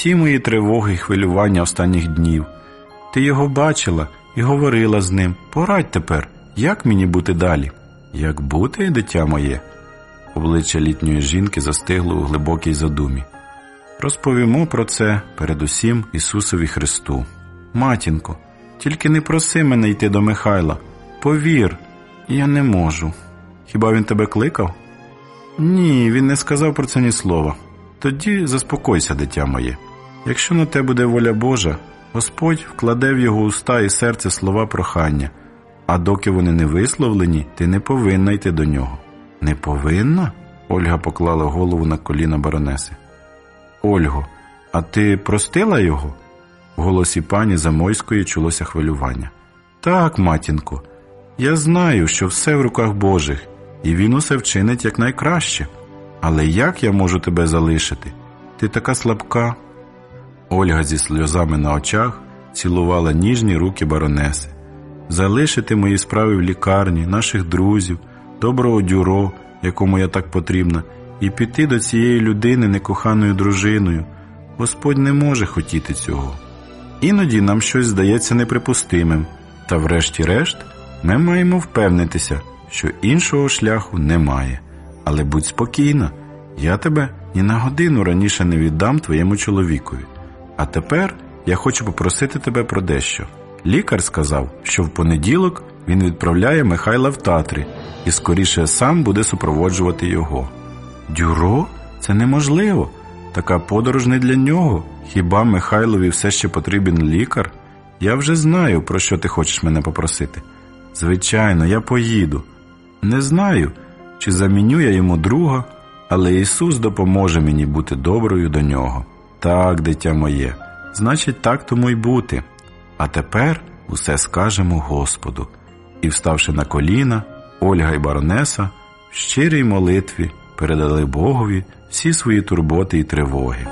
всі мої тривоги і хвилювання останніх днів. Ти його бачила і говорила з ним. Порадь тепер, як мені бути далі? Як бути, дитя моє? Обличчя літньої жінки застигло у глибокій задумі. Розповімо про це передусім Ісусові Христу. Матінко, тільки не проси мене йти до Михайла. Повір, я не можу. Хіба він тебе кликав? Ні, він не сказав про це ні слова. Тоді заспокойся, дитя моє. Якщо на те буде воля Божа, Господь вкладе в його уста і серце слова прохання, а доки вони не висловлені, ти не повинна йти до нього. Не повинна? Ольга поклала голову на коліна баронеси. Ольго, а ти простила його? В голосі пані Замойської чулося хвилювання. Так, матінко, я знаю, що все в руках Божих, і він усе вчинить якнайкраще. Але як я можу тебе залишити? Ти така слабка. Ольга зі сльозами на очах цілувала ніжні руки баронеси. Залишити мої справи в лікарні, наших друзів, доброго Дюро, якому я так потрібна, і піти до цієї людини некоханою дружиною. Господь не може хотіти цього. Іноді нам щось здається неприпустимим, та врешті-решт ми маємо впевнитися, що іншого шляху немає. Але будь спокійна, я тебе ні на годину раніше не віддам твоєму чоловікові. А тепер я хочу попросити тебе про дещо. Лікар сказав, що в понеділок він відправляє Михайла в Татри і скоріше сам буде супроводжувати його. Дюро? Це неможливо. Така подорож не для нього. Хіба Михайлові все ще потрібен лікар? Я вже знаю, про що ти хочеш мене попросити. Звичайно, я поїду. Не знаю, чи заміню я йому друга, але Ісус допоможе мені бути доброю до нього. Так, дитя моє, значить, так тому й бути. А тепер усе скажемо Господу. І, вставши на коліна, Ольга і баронеса в щирій молитві передали Богові всі свої турботи і тривоги.